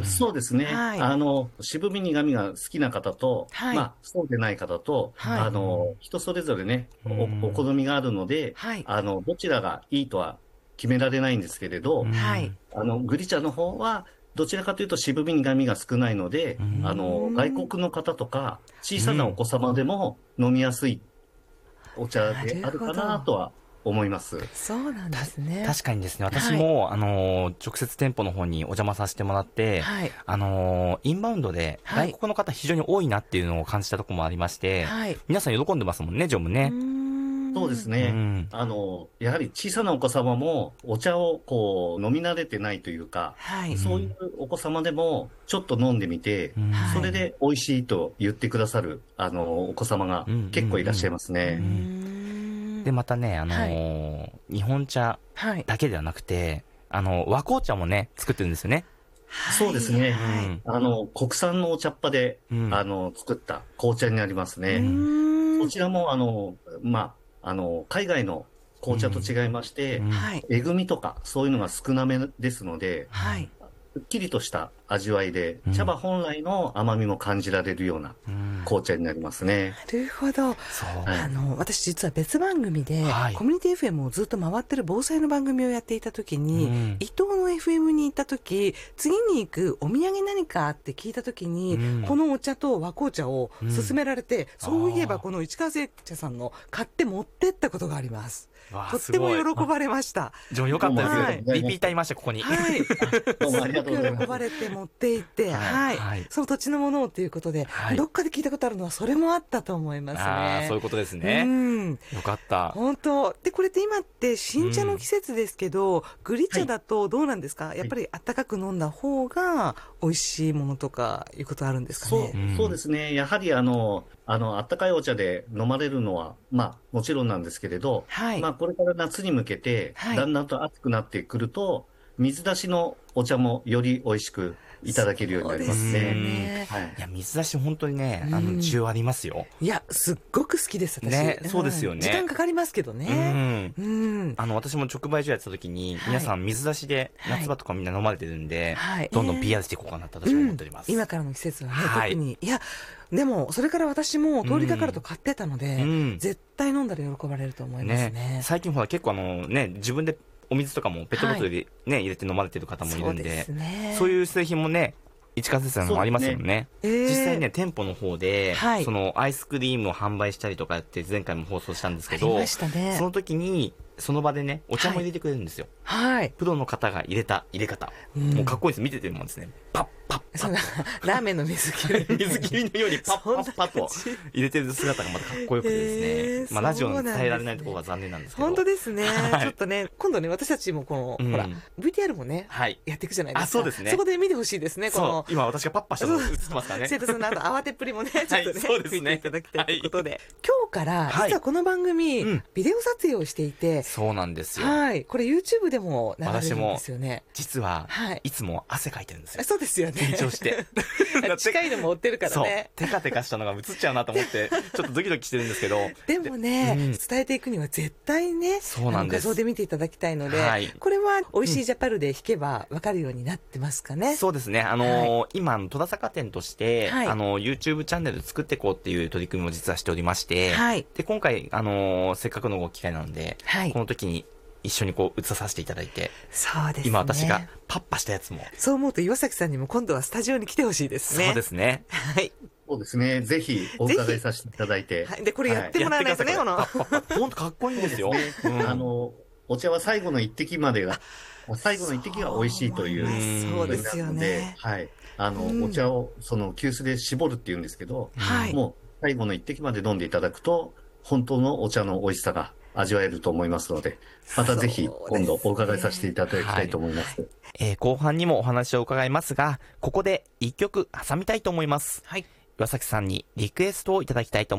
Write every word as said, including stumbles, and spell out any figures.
そうですね。 はいあの、渋み苦みが好きな方と、 はいまあ、そうでない方と、 はいあの、人それぞれね、お、お好みがあるので、 はいあの、どちらがいいとは決められないんですけれど、 はいあの、グリ茶の方は、どちらかというと渋み苦みが少ないので、あの、外国の方とか、小さなお子様でも飲みやすいお茶であるかなとは思います。 そうなんですね。 確かにですね、私も、はい、あのー、直接店舗の方にお邪魔させてもらって、はい、あのー、インバウンドで外国の方非常に多いなっていうのを感じたところもありまして、はい、皆さん喜んでますもんね、常務ね。 そうですね、うん、あの、やはり小さなお子様もお茶をこう飲み慣れてないというか、はい、そういうお子様でもちょっと飲んでみて、うん、それで美味しいと言ってくださるあのお子様が結構いらっしゃいますね。うんうんうん、で、またね、あのーはい、日本茶だけではなくて、あの、和紅茶もね、作ってるんですよね。 そうですね。はい、あの、国産のお茶っ葉で、うん、あの、作った紅茶になりますね。こちらも、あの、まあ、あの、海外の紅茶と違いまして、うんうん、えぐみとかそういうのが少なめですので、はい、すっきりとした味わいで、うん、茶葉本来の甘みも感じられるような紅茶になりますね。 なるほど。あの、私実は別番組で、はい、コミュニティ エフエム をずっと回ってる防災の番組をやっていた時に、うん、伊東の エフエム に行った時、次に行くお土産何かって聞いた時に、うん、このお茶と和紅茶を勧められて、うん、そういえばこの市川製茶さんの買って持ってったことがあります。とっても喜ばれました。 じゃあよかったですよ、はい、リピーターいました、ここに。 はい。どうもありがとうございます。喜ばれて持って行って、はい。はい、その土地のものをということで、はい、どっかで聞いたことあるのはそれもあったと思いますね。 ああ、そういうことですね。うん。よかった。 本当。で、これって今って新茶の季節ですけど、うん、グリ茶だとどうなんですか、はい、やっぱり温かく飲んだ方が美味しいものとかいうことあるんですかね。 そう、うん、そうですね。やはりあの、あの、温かいお茶で飲まれるのは、まあ、もちろんなんですけれど、はい、まあ、これから夏に向けて、だんだんと暑くなってくると、はい、水出しのお茶もより美味しくいただけるようになりますね。 はい、いや、水出し本当にね、あの、需要ありますよ。 いや、すっごく好きです、私。 ね、そうですよね。 時間かかりますけどね。 うん。うん。あの、私も直売所やってた時に、皆さん水出しで、夏場とかみんな飲まれてるんで、はい、どんどん ピーアール していこうかなと私は思っております。 うん、今からの季節はね、はい、特に。いや、でも、それから私も通りかかると買ってたので、うん、絶対飲んだら喜ばれると思いますね。ね、 最近ほら結構あのね、自分でお水とかもペットボトルでね、はい、入れて飲まれてる方もいるんで、そうですね、そういう製品もね、市川製茶のもありますよね。ね、えー、実際ね、店舗の方で、はい、そのアイスクリームを販売したりとかって前回も放送したんですけど、ね、その時に、その場でね、お茶も入れてくれるんですよ。はい。プロの方が入れた入れ方。うん、もうかっこいいです。見ててもですね、パッパッパッ。 ラーメンの水切り。 水切りのようにパッパッパッと入れてる姿がまたかっこよくてですね。えー、まあラジオに伝えられないところが残念なんですけど。 本当ですね。はい、ちょっとね、今度ね、私たちもこの、うん、ほら、ブイティーアール もね、はい、やっていくじゃないですか。あ、 そうですね。 そこで見てほしいですね、この。 今私がパッパしたの映ってますからね。 生徒さんのあと慌てっぷりもね、ちょっとね、はい、 そうですね。 見ていただきたいということで。はい、今日から、実はこの番組、はい、ビデオ撮影をしていて、 そうなんですよ。 はい。これ YouTube でも流れるんですよね。 実は、はい、いつも汗かいてるんですよ。 そうですよね。 緊張して。 近いのも追ってるからね。 そう。テカテカしたのが映っちゃうなと思って、ちょっとドキドキしてるんですけど。 でもね、うん、伝えていくには絶対ね、そうなんです。画像で見ていただきたいので、はい、これは美味しいジャパルで弾けば分かるようになってますかね。うん、 そうですね。あのーはい、今、戸田坂店として、はい、あのー、YouTube チャンネル作っていこうっていう取り組みも実はしておりまして、はい、で、今回、あのー、せっかくのご機会なので、はい、この時に、一緒にこう映させていただいて、 そうですね。 今私がパッパしたやつも。 そう思うと岩崎さんにも今度はスタジオに来てほしいですね。 そうですね。 はい。 そうですね。ぜひお伺いさせていただいて。 はい。で、これやってもらわないとね、この。 本当かっこいいんですよ。 あの、お茶は最後の一滴までが、最後の一滴が美味しいという。 そうですよね。 はい。あの、お茶をその急須で絞るっていうんですけど、はい。もう最後の一滴まで飲んでいただくと、本当のお茶の美味しさが味わえると思いますので、またぜひ今度お伺いさせていただきたいと思います。はい、 えー、後半にもお話を伺いますが、ここで一曲挟みたいと思います。はい。岩崎さんにリクエストをいただきたいと思います。